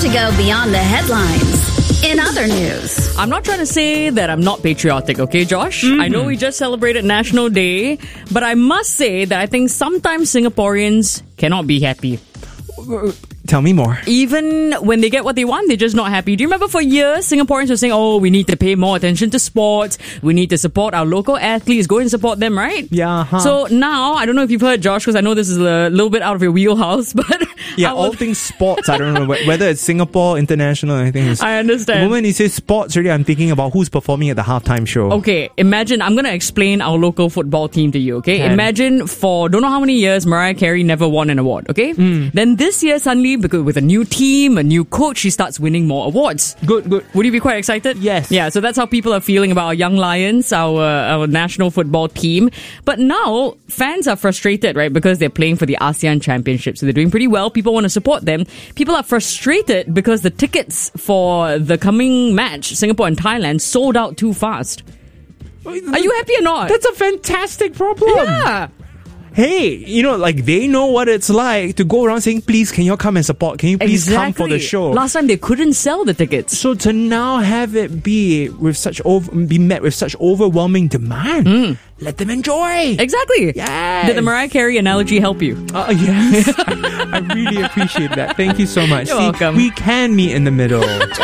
to go beyond the headlines. In other news, I'm not trying to say that I'm not patriotic, okay, Josh? I know we just celebrated National Day, but I must say that I think sometimes Singaporeans cannot be happy. Tell me more. Even when they get what they want, they're just not happy. Do you remember for years, Singaporeans were saying, oh, we need to pay more attention to sports. We need to support our local athletes. Go and support them, right? Yeah. So now, I don't know if you've heard, Josh, because I know this is a little bit out of your wheelhouse, but... Yeah, all things sports. I don't know whether it's Singapore, international, I think. I understand. The moment you say sports, really, I'm thinking about who's performing at the halftime show. Okay, imagine, I'm going to explain our local football team to you, okay? Can. Imagine for don't know how many years, Mariah Carey never won an award, okay? Then this year, suddenly, because with a new team, a new coach, she starts winning more awards. Good. Would you be quite excited? Yes. Yeah, so that's how people are feeling about our Young Lions, our national football team. But now, fans are frustrated, right? Because they're playing for the ASEAN Championship. So they're doing pretty well. People want to support them. People are frustrated because the tickets for the coming match, Singapore and Thailand, sold out too fast. Are you happy or not? That's a fantastic problem. Yeah. Hey, they know what it's like to go around saying, please, can you come and support? Can you please come for the show? Last time they couldn't sell the tickets. So to now have it be met with such overwhelming demand, let them enjoy. Exactly. Yes. Did the Mariah Carey analogy help you? Yes. I really appreciate that. Thank you so much. You're welcome. We can meet in the middle.